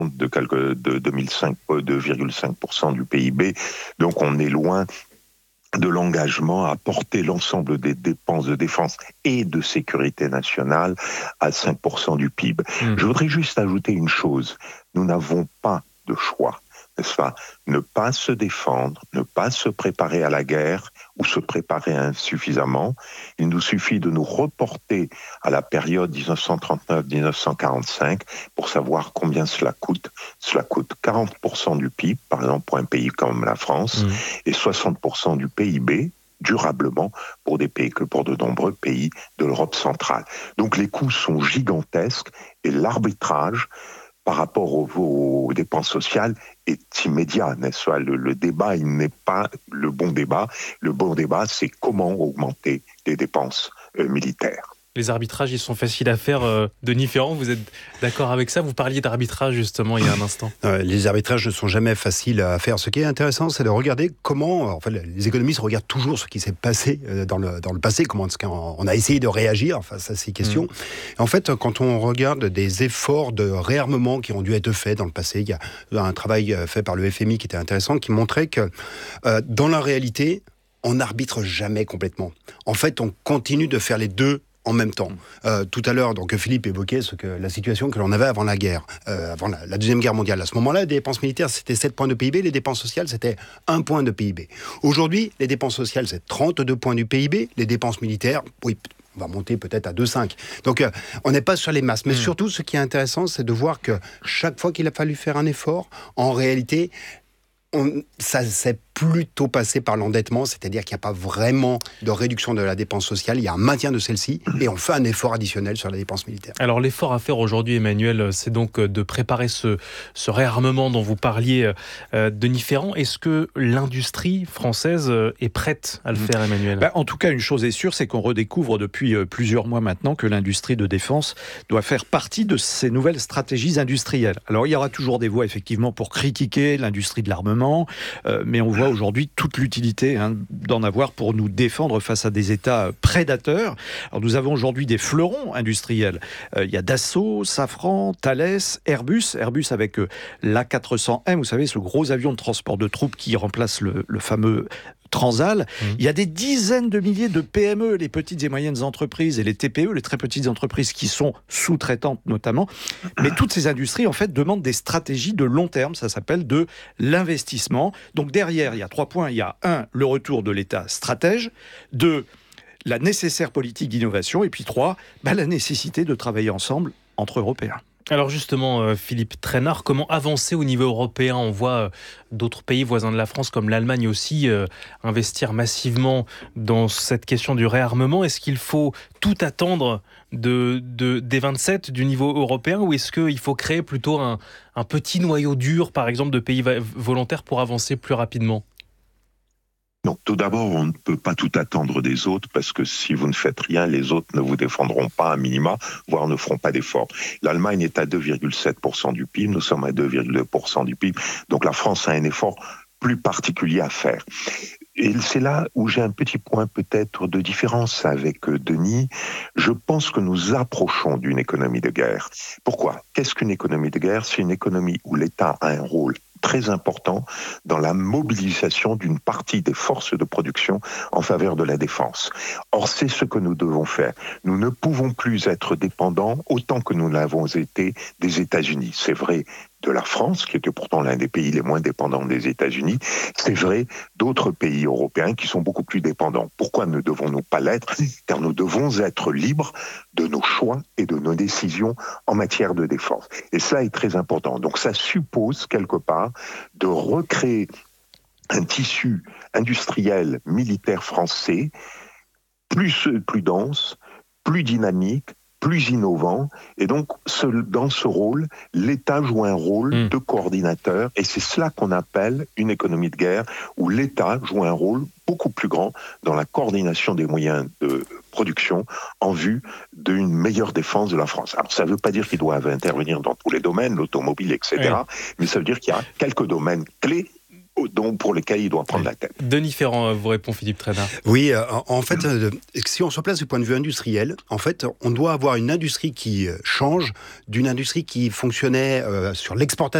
de 2,5% du PIB. Donc on est loin de l'engagement à porter l'ensemble des dépenses de défense et de sécurité nationale à 5% du PIB. Je voudrais juste ajouter une chose. Nous n'avons pas de choix, n'est-ce pas ? Ne pas se défendre, ne pas se préparer à la guerre ou se préparer insuffisamment. Il nous suffit de nous reporter à la période 1939-1945 pour savoir combien cela coûte. Cela coûte 40% du PIB, par exemple pour un pays comme la France, et 60% du PIB, durablement, pour de nombreux pays de l'Europe centrale. Donc les coûts sont gigantesques et l'arbitrage par rapport aux dépenses sociales est immédiat, n'est-ce pas ? Le débat, il n'est pas le bon débat. Le bon débat, c'est comment augmenter les dépenses militaires. Les arbitrages, ils sont faciles à faire. Denis Ferrand, vous êtes d'accord avec ça ? Vous parliez d'arbitrage, justement, il y a un instant. Les arbitrages ne sont jamais faciles à faire. Ce qui est intéressant, c'est de regarder comment... En fait, les économistes regardent toujours ce qui s'est passé dans le passé, comment on a essayé de réagir face à ces questions. En fait, quand on regarde des efforts de réarmement qui ont dû être faits dans le passé, il y a un travail fait par le FMI qui était intéressant, qui montrait que dans la réalité, on n'arbitre jamais complètement. En fait, on continue de faire les deux en même temps. Tout à l'heure, donc Philippe évoquait la situation que l'on avait avant la guerre, avant la Deuxième Guerre mondiale. À ce moment-là, les dépenses militaires, c'était 7 points de PIB, les dépenses sociales, c'était 1 point de PIB. Aujourd'hui, les dépenses sociales, c'est 32 points du PIB, les dépenses militaires, oui, on va monter peut-être à 2,5. Donc, on n'est pas sur les masses. Mais surtout, ce qui est intéressant, c'est de voir que chaque fois qu'il a fallu faire un effort, en réalité, ça s'est plutôt passé par l'endettement, c'est-à-dire qu'il n'y a pas vraiment de réduction de la dépense sociale, il y a un maintien de celle-ci, et on fait un effort additionnel sur la dépense militaire. Alors l'effort à faire aujourd'hui, Emmanuel, c'est donc de préparer ce réarmement dont vous parliez, Denis Ferrand. Est-ce que l'industrie française est prête à le faire, Emmanuel ? En tout cas, une chose est sûre, c'est qu'on redécouvre depuis plusieurs mois maintenant que l'industrie de défense doit faire partie de ces nouvelles stratégies industrielles. Alors il y aura toujours des voix, effectivement, pour critiquer l'industrie de l'armement, mais on voit aujourd'hui toute l'utilité d'en avoir pour nous défendre face à des États prédateurs. Alors nous avons aujourd'hui des fleurons industriels. Il y a Dassault, Safran, Thales, Airbus avec l'A400M, vous savez, ce gros avion de transport de troupes qui remplace le fameux Transal. Il y a des dizaines de milliers de PME, les petites et moyennes entreprises et les TPE, les très petites entreprises qui sont sous-traitantes notamment. Mais toutes ces industries, en fait, demandent des stratégies de long terme. Ça s'appelle de l'investissement. Donc derrière, il y a 3 points. Il y a 1, le retour de l'État stratège. 2, la nécessaire politique d'innovation. Et puis 3, la nécessité de travailler ensemble entre Européens. Alors justement, Philippe Trainard, comment avancer au niveau européen ? On voit d'autres pays voisins de la France, comme l'Allemagne aussi, investir massivement dans cette question du réarmement. Est-ce qu'il faut tout attendre des 27 du niveau européen, ou est-ce qu'il faut créer plutôt un petit noyau dur, par exemple, de pays volontaires pour avancer plus rapidement ? Non, tout d'abord, on ne peut pas tout attendre des autres, parce que si vous ne faites rien, les autres ne vous défendront pas à minima, voire ne feront pas d'efforts. L'Allemagne est à 2,7% du PIB, nous sommes à 2,2% du PIB, donc la France a un effort plus particulier à faire. Et c'est là où j'ai un petit point peut-être de différence avec Denis. Je pense que nous approchons d'une économie de guerre. Pourquoi ? Qu'est-ce qu'une économie de guerre ? C'est une économie où l'État a un rôle très important dans la mobilisation d'une partie des forces de production en faveur de la défense. Or, c'est ce que nous devons faire. Nous ne pouvons plus être dépendants autant que nous l'avons été des États-Unis. C'est vrai de la France, qui était pourtant l'un des pays les moins dépendants des États-Unis. C'est vrai d'autres pays européens qui sont beaucoup plus dépendants. Pourquoi ne devons-nous pas l'être ? Car nous devons être libres de nos choix et de nos décisions en matière de défense. Et cela est très important. Donc ça suppose, quelque part, de recréer un tissu industriel militaire français plus dense, plus dynamique, plus innovant, et donc dans ce rôle, l'État joue un rôle de coordinateur, et c'est cela qu'on appelle une économie de guerre, où l'État joue un rôle beaucoup plus grand dans la coordination des moyens de production en vue d'une meilleure défense de la France. Alors ça ne veut pas dire qu'ils doivent intervenir dans tous les domaines, l'automobile, etc., mais ça veut dire qu'il y a quelques domaines clés donc pour lesquels il doit prendre la tête. Denis Ferrand vous répond, Philippe Trainard. Oui, en fait, si on se place du point de vue industriel, en fait, on doit avoir une industrie qui change d'une industrie qui fonctionnait sur l'exportation